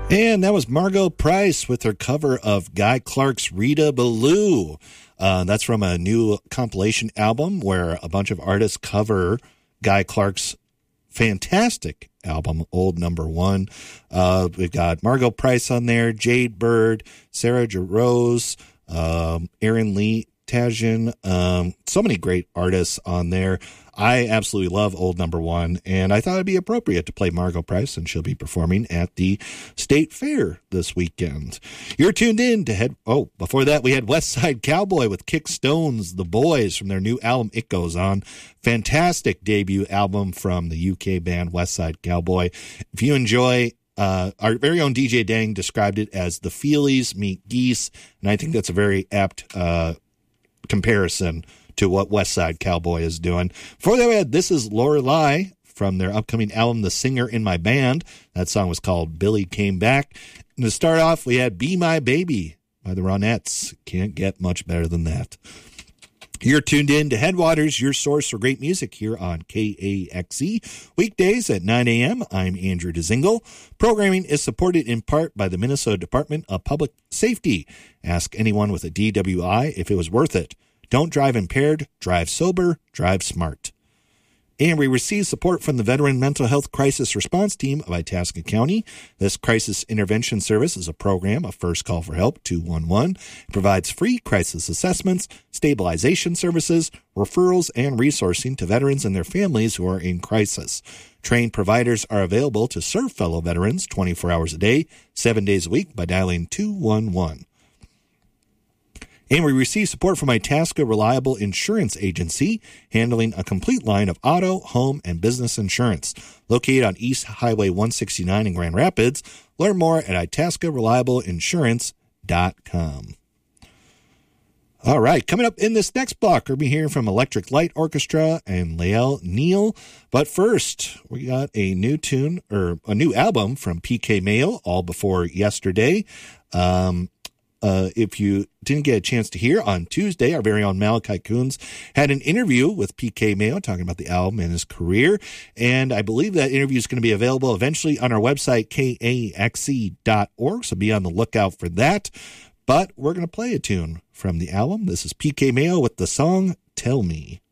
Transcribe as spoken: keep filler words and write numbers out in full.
And that was Margot Price with her cover of Guy Clark's Rita Ballou. Uh, that's from a new compilation album where a bunch of artists cover Guy Clark's fantastic album, Old Number One. Uh, we've got Margot Price on there, Jade Bird, Sarah Jarosz, um, Aaron Lee Tajian, um, so many great artists on there. I absolutely love Old Number One, and I thought it'd be appropriate to play Margot Price, and she'll be performing at the State Fair this weekend. You're tuned in to Head... Oh, before that, we had West Side Cowboy with Kick Stones, The Boys, from their new album, It Goes On. Fantastic debut album from the U K band West Side Cowboy. If you enjoy... Uh, our very own D J Dang described it as the Feelies meet Geese, and I think that's a very apt uh, comparison to what West Side Cowboy is doing. Before that, we had This Is Lorelei from their upcoming album, The Singer in My Band. That song was called Billy Came Back. And to start off, we had Be My Baby by the Ronettes. Can't get much better than that. You're tuned in to Headwaters, your source for great music here on K A X E. Weekdays at nine a.m., I'm Andrew DeZingle. Programming is supported in part by the Minnesota Department of Public Safety. Ask anyone with a D W I if it was worth it. Don't drive impaired, drive sober, drive smart. And we receive support from the Veteran Mental Health Crisis Response Team of Itasca County. This crisis intervention service is a program of First Call for Help two one one. It provides free crisis assessments, stabilization services, referrals, and resourcing to veterans and their families who are in crisis. Trained providers are available to serve fellow veterans twenty-four hours a day, seven days a week by dialing two one one. And we receive support from Itasca Reliable Insurance Agency, handling a complete line of auto, home, and business insurance. Located on East Highway one sixty-nine in Grand Rapids. Learn more at itasca reliable insurance dot com. All right, coming up in this next block, we'll be hearing from Electric Light Orchestra and Lael Neal. But first, we got a new tune, or a new album from P K Mayo, All Before Yesterday. Um... Uh, if you didn't get a chance to hear, on Tuesday, our very own Malachi Coons had an interview with P K Mayo talking about the album and his career. And I believe that interview is going to be available eventually on our website, K A X E dot org. So be on the lookout for that. But we're going to play a tune from the album. This is P K Mayo with the song Tell Me.